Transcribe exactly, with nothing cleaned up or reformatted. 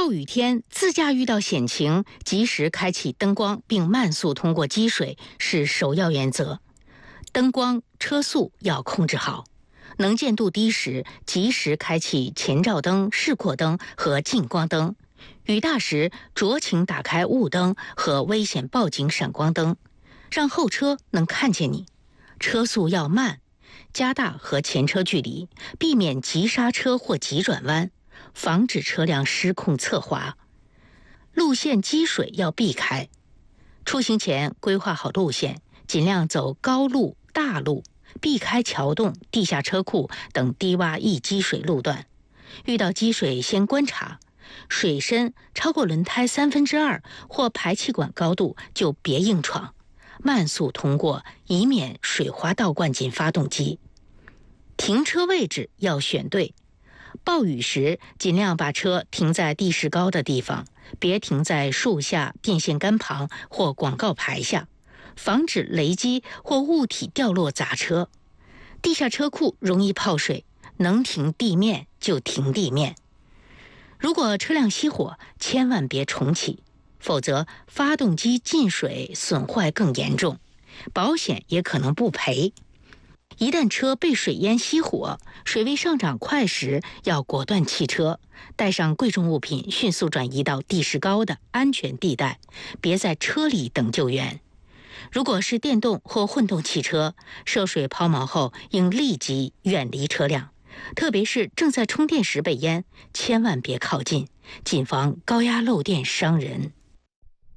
暴雨天自驾遇到险情，及时开启灯光并慢速通过积水是首要原则。灯光、车速要控制好。能见度低时，及时开启前照灯、示廓灯和近光灯；雨大时，酌情打开雾灯和危险报警闪光灯，让后车能看见你。车速要慢，加大和前车距离，避免急刹车或急转弯，防止车辆失控侧滑。路线积水要避开，出行前规划好路线，尽量走高路、大路，避开桥洞、地下车库等低洼易积水路段。遇到积水先观察，水深超过轮胎三分之二或排气管高度就别硬闯，慢速通过，以免水花倒灌进发动机。停车位置要选对，暴雨时尽量把车停在地势高的地方，别停在树下、电线杆旁或广告牌下，防止雷击或物体掉落砸车。地下车库容易泡水，能停地面就停地面。如果车辆熄火，千万别重启，否则发动机进水损坏更严重，保险也可能不赔。一旦车被水淹熄火，水位上涨快时，要果断弃车，带上贵重物品迅速转移到地势高的安全地带，别在车里等救援。如果是电动或混动汽车，涉水抛锚后应立即远离车辆，特别是正在充电时被淹，千万别靠近，谨防高压漏电伤人。